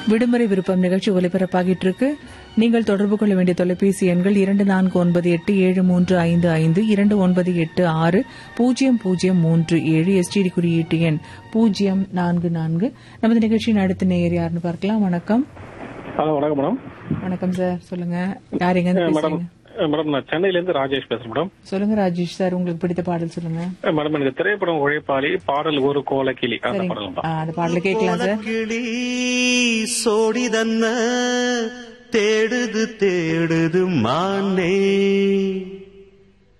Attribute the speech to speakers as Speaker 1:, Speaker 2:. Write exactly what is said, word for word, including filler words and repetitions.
Speaker 1: விடுமுறை விருப்பம் நிகழ்ச்சி ஒலிபரப்பாகிட்டு இருக்கு. நீங்கள் தொடர்பு கொள்ள வேண்டிய தொலைபேசி எண்கள் இரண்டு நான்கு ஒன்பது எட்டு ஏழு மூன்று ஐந்து ஐந்து இரண்டு ஒன்பது எட்டு ஆறு பூஜ்ஜியம் பூஜ்ஜியம் மூன்று ஏழு எஸ்டிடி குறியீட்டு எண் பூஜ்ஜியம் நான்கு நான்கு. நமது நிகழ்ச்சியின் அடுத்த நேயர் யாருன்னு பார்க்கலாம். வணக்கம்.
Speaker 2: ஹலோ, வணக்கம் மேடம்.
Speaker 1: வணக்கம் சார், சொல்லுங்க. யார் எங்க இருந்து பேசுறீங்க?
Speaker 2: மேடம், நான் சென்னையில இருந்து ராஜேஷ் பேசுறேன் மேடம்.
Speaker 1: சொல்லுங்க ராஜேஷ் சார், உங்களுக்கு பிடித்த பாடல் சொல்லுங்க.
Speaker 2: மேடம், எனக்கு திரைப்படம் உழைப்பாளி, பாடல் ஒரு கோலக்கிளி, அந்த பாடல் தான்.
Speaker 1: அந்த பாடல கேட்கலாம் சார்.
Speaker 3: கிளி சோடிதன்ன தேடுது தேடுது மானே